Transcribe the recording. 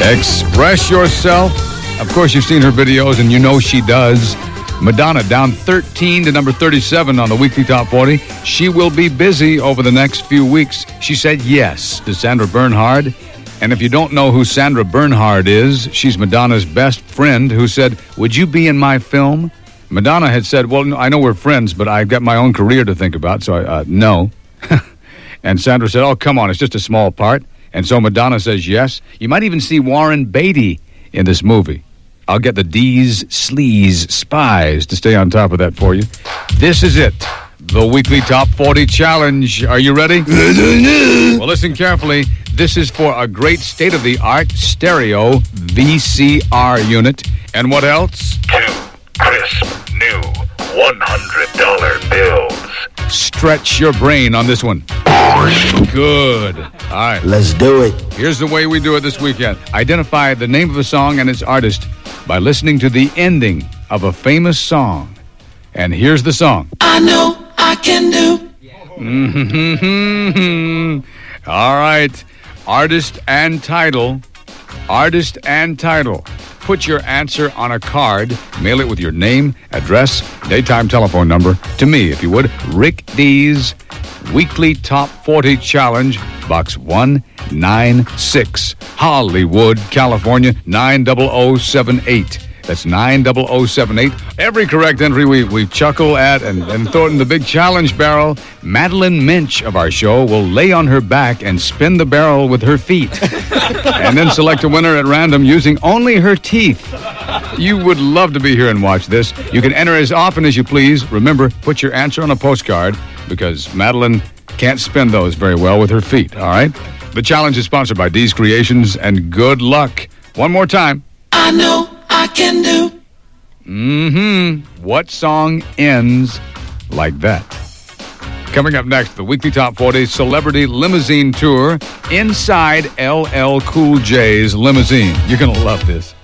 Express Yourself. Of course, you've seen her videos, and you know she does. Madonna down 13 to number 37 on the weekly Top 40. She will be busy over the next few weeks. She said yes to Sandra Bernhard. And if you don't know who Sandra Bernhard is, she's Madonna's best friend who said, "Would you be in my film?" Madonna had said, "Well, I know we're friends, but I've got my own career to think about, so no." And Sandra said, "Oh, come on, it's just a small part." And so Madonna says yes. You might even see Warren Beatty in this movie. I'll get the D's, Sleaze, Spies to stay on top of that for you. This is it, the weekly Top 40 Challenge. Are you ready? Well, listen carefully. This is for a great state-of-the-art stereo VCR unit. And what else? 2 crisp new $100 bills. Stretch your brain on this one. Good. All right. Let's do it. Here's the way we do it this weekend. Identify the name of the song and its artist by listening to the ending of a famous song. And here's the song. I know I can do. All right. Artist and title. Artist and title. Put your answer on a card. Mail it with your name, address, daytime telephone number to me, if you would. Rick D's Weekly Top 40 Challenge, Box 196, Hollywood, California, 90078. That's 90078. Every correct entry we chuckle at and throw it in the big challenge barrel. Madeline Minch of our show will lay on her back and spin the barrel with her feet. And then select a winner at random using only her teeth. You would love to be here and watch this. You can enter as often as you please. Remember, put your answer on a postcard because Madeline can't spin those very well with her feet, all right? The challenge is sponsored by D's Creations, and good luck. One more time. I know I can do. What song ends like that? Coming up next, the weekly Top 40 Celebrity Limousine Tour inside LL Cool J's limousine. You're going to love this.